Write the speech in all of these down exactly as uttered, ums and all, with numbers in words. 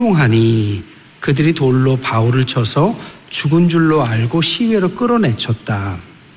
하니 그들이 돌로 바울을 쳐서 죽은 줄로 알고 시외로 끌어내쳤다.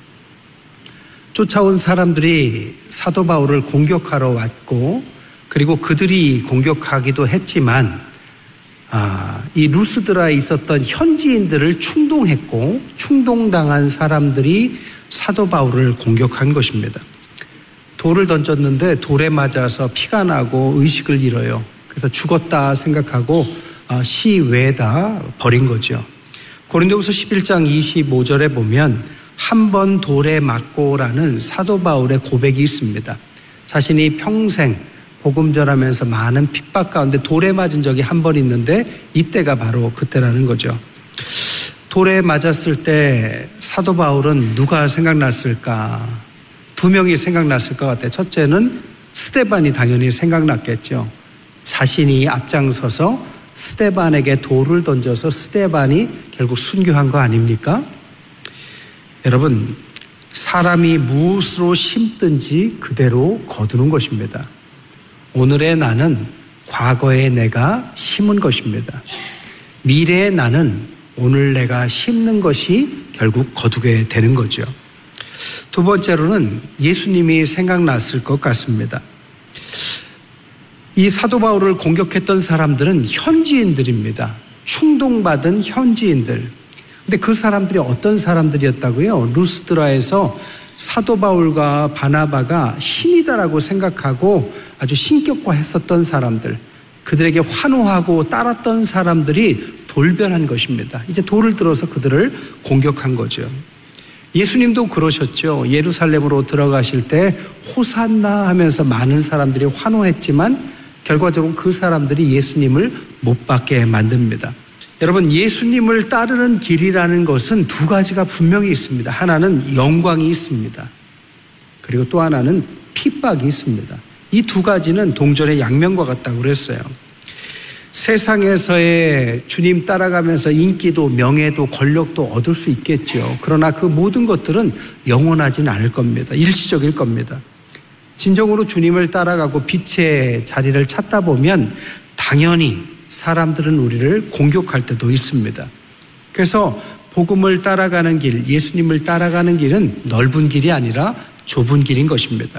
쫓아온 사람들이 사도 바울을 공격하러 왔고, 그리고 그들이 공격하기도 했지만 아, 이 루스드라에 있었던 현지인들을 충동했고, 충동당한 사람들이 사도 바울을 공격한 것입니다. 돌을 던졌는데 돌에 맞아서 피가 나고 의식을 잃어요. 그래서 죽었다 생각하고 시외에다 버린 거죠. 고린도후서 십일 장 이십오 절에 보면 한 번 돌에 맞고라는 사도 바울의 고백이 있습니다. 자신이 평생 복음 전하면서 많은 핍박 가운데 돌에 맞은 적이 한 번 있는데 이때가 바로 그때라는 거죠. 돌에 맞았을 때 사도 바울은 누가 생각났을까? 두 명이 생각났을 것 같아요. 첫째는 스데반이 당연히 생각났겠죠. 자신이 앞장서서 스데반에게 돌을 던져서 스데반이 결국 순교한 거 아닙니까? 여러분, 사람이 무엇으로 심든지 그대로 거두는 것입니다. 오늘의 나는 과거의 내가 심은 것입니다. 미래의 나는 오늘 내가 심는 것이 결국 거두게 되는 거죠. 두 번째로는 예수님이 생각났을 것 같습니다. 이 사도 바울을 공격했던 사람들은 현지인들입니다. 충동받은 현지인들. 근데 그 사람들이 어떤 사람들이었다고요? 루스드라에서 사도 바울과 바나바가 신이다라고 생각하고 아주 신격화했었던 사람들, 그들에게 환호하고 따랐던 사람들이 돌변한 것입니다. 이제 돌을 들어서 그들을 공격한 거죠. 예수님도 그러셨죠. 예루살렘으로 들어가실 때 호산나 하면서 많은 사람들이 환호했지만 결과적으로 그 사람들이 예수님을 못 받게 만듭니다. 여러분, 예수님을 따르는 길이라는 것은 두 가지가 분명히 있습니다. 하나는 영광이 있습니다. 그리고 또 하나는 핍박이 있습니다. 이 두 가지는 동전의 양면과 같다고 그랬어요. 세상에서의 주님 따라가면서 인기도 명예도 권력도 얻을 수 있겠죠. 그러나 그 모든 것들은 영원하지는 않을 겁니다. 일시적일 겁니다. 진정으로 주님을 따라가고 빛의 자리를 찾다 보면 당연히 사람들은 우리를 공격할 때도 있습니다. 그래서 복음을 따라가는 길, 예수님을 따라가는 길은 넓은 길이 아니라 좁은 길인 것입니다.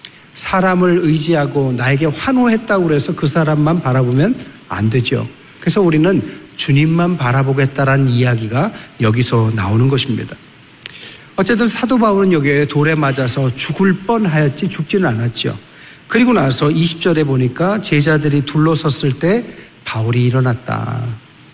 사람을 의지하고 나에게 환호했다고 해서 그 사람만 바라보면 안 되죠. 그래서 우리는 주님만 바라보겠다라는 이야기가 여기서 나오는 것입니다. 어쨌든 사도 바울은 여기에 돌에 맞아서 죽을 뻔하였지 죽지는 않았죠. 그리고 나서 이십 절에 보니까 제자들이 둘러섰을 때 바울이 일어났다.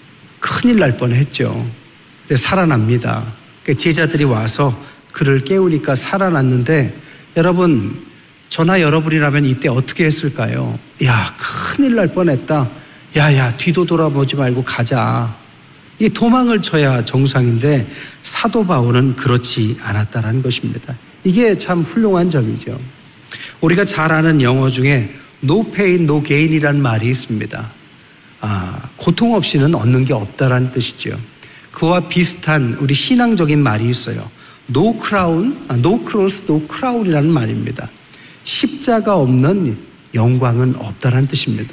큰일 날 뻔했죠. 근데 살아납니다. 제자들이 와서 그를 깨우니까 살아났는데, 여러분, 저나 여러분이라면 이때 어떻게 했을까요? 야, 큰일 날 뻔했다. 야야, 뒤도 돌아보지 말고 가자. 이 도망을 쳐야 정상인데 사도 바울은 그렇지 않았다라는 것입니다. 이게 참 훌륭한 점이죠. 우리가 잘 아는 영어 중에 no pain, no gain이라는 말이 있습니다. 아, 고통 없이는 얻는 게 없다라는 뜻이죠. 그와 비슷한 우리 신앙적인 말이 있어요. no crown, no cross, no crown이라는 말입니다. 십자가 없는 영광은 없다라는 뜻입니다.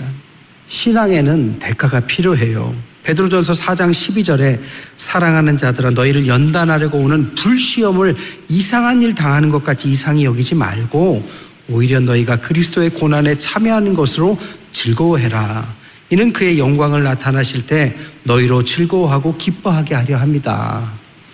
신앙에는 대가가 필요해요. 베드로전서 사 장 십이 절에 사랑하는 자들아 너희를 연단하려고 오는 불시험을 이상한 일 당하는 것 같이 이상히 여기지 말고 오히려 너희가 그리스도의 고난에 참여하는 것으로 즐거워해라. 이는 그의 영광을 나타나실 때 너희로 즐거워하고 기뻐하게 하려 합니다.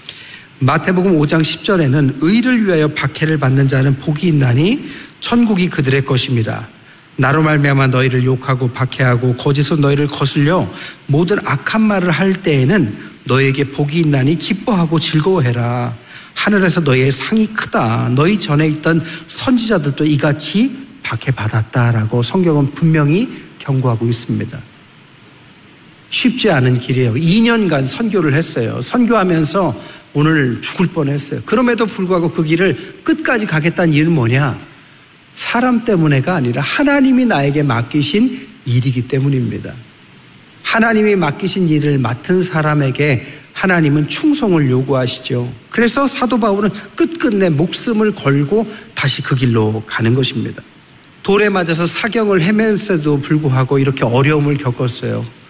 마태복음 오 장 십 절에는 의를 위하여 박해를 받는 자는 복이 있나니 천국이 그들의 것입니다. 나로 말미암아 너희를 욕하고 박해하고 거짓으로 너희를 거슬려 모든 악한 말을 할 때에는 너희에게 복이 있나니 기뻐하고 즐거워해라. 하늘에서 너희의 상이 크다. 너희 전에 있던 선지자들도 이같이 박해받았다라고 성경은 분명히 경고하고 있습니다. 쉽지 않은 길이에요. 이 년간 선교를 했어요. 선교하면서 오늘 죽을 뻔했어요. 그럼에도 불구하고 그 길을 끝까지 가겠다는 이유는 뭐냐? 사람 때문에가 아니라 하나님이 나에게 맡기신 일이기 때문입니다. 하나님이 맡기신 일을 맡은 사람에게 하나님은 충성을 요구하시죠. 그래서 사도 바울은 끝끝내 목숨을 걸고 다시 그 길로 가는 것입니다. 돌에 맞아서 사경을 헤맸음에도 불구하고 이렇게 어려움을 겪었어요.